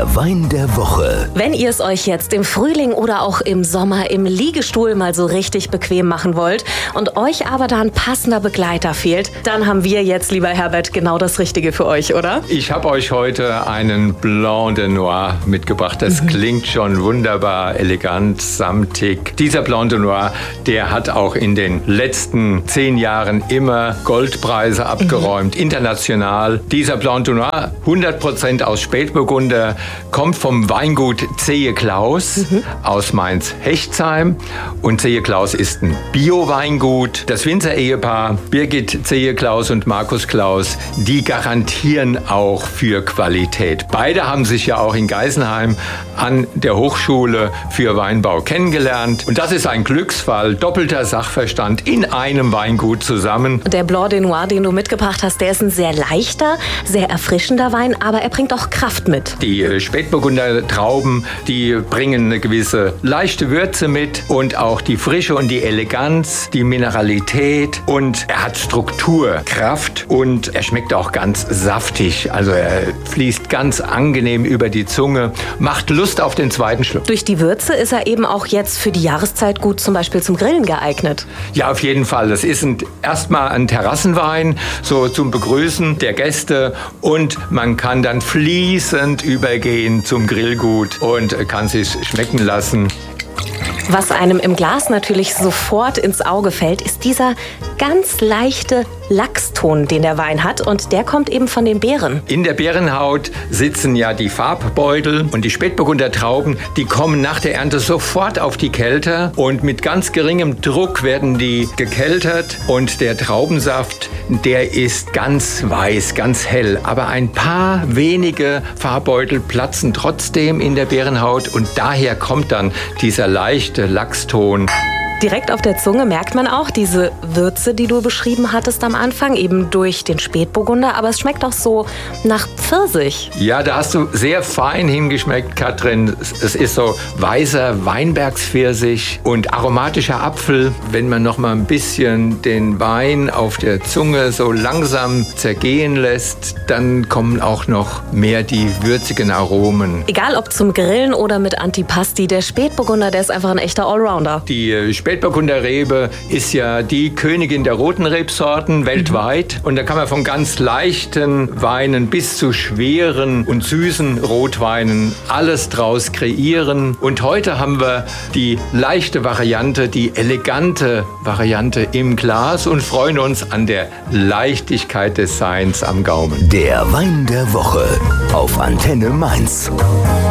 Der Wein der Woche. Wenn ihr es euch jetzt im Frühling oder auch im Sommer im Liegestuhl mal so richtig bequem machen wollt und euch aber da ein passender Begleiter fehlt, dann haben wir jetzt, lieber Herbert, genau das Richtige für euch, oder? Ich habe euch heute einen Blanc de Noir mitgebracht. Das klingt schon wunderbar, elegant, samtig. Dieser Blanc de Noir, der hat auch in den letzten 10 Jahren immer Goldpreise abgeräumt, international. Dieser Blanc de Noir, 100% aus Spätburgunder, kommt vom Weingut Zehe-Claus aus Mainz-Hechtsheim. Und Zehe-Claus ist ein Bio-Weingut. Das Winzer-Ehepaar Birgit Zehe-Claus und Markus Claus, die garantieren auch für Qualität. Beide haben sich ja auch in Geisenheim an der Hochschule für Weinbau kennengelernt. Und das ist ein Glücksfall, doppelter Sachverstand in einem Weingut zusammen. Der Blanc de Noir, den du mitgebracht hast, der ist ein sehr leichter, sehr erfrischender Wein, aber er bringt auch Kraft mit. Die Spätburgunder Trauben, die bringen eine gewisse leichte Würze mit und auch die Frische und die Eleganz, die Mineralität, und er hat Struktur, Kraft und er schmeckt auch ganz saftig. Also er fließt ganz angenehm über die Zunge, macht Lust auf den zweiten Schluck. Durch die Würze ist er eben auch jetzt für die Jahreszeit gut zum Beispiel zum Grillen geeignet. Ja, auf jeden Fall. Das ist erstmal ein Terrassenwein, so zum Begrüßen der Gäste, und man kann dann fließend übergehen zum Grillgut und kann sich schmecken lassen. Was einem im Glas natürlich sofort ins Auge fällt, ist dieser ganz leichte Lachston, den der Wein hat, und der kommt eben von den Beeren. In der Beerenhaut sitzen ja die Farbbeutel, und die Spätburgunder Trauben, die kommen nach der Ernte sofort auf die Kelter und mit ganz geringem Druck werden die gekeltert, und der Traubensaft, der ist ganz weiß, ganz hell, aber ein paar wenige Farbbeutel platzen trotzdem in der Beerenhaut und daher kommt dann dieser leichte Lachston. Direkt auf der Zunge merkt man auch diese Würze, die du beschrieben hattest am Anfang, eben durch den Spätburgunder, aber es schmeckt auch so nach Pfirsich. Ja, da hast du sehr fein hingeschmeckt, Katrin. Es ist so weißer Weinbergspfirsich und aromatischer Apfel. Wenn man noch mal ein bisschen den Wein auf der Zunge so langsam zergehen lässt, dann kommen auch noch mehr die würzigen Aromen. Egal ob zum Grillen oder mit Antipasti, der Spätburgunder, der ist einfach ein echter Allrounder. Die Spätburgunder Rebe ist ja die Königin der roten Rebsorten weltweit. Und da kann man von ganz leichten Weinen bis zu schweren und süßen Rotweinen alles draus kreieren. Und heute haben wir die leichte Variante, die elegante Variante im Glas und freuen uns an der Leichtigkeit des Seins am Gaumen. Der Wein der Woche auf Antenne Mainz.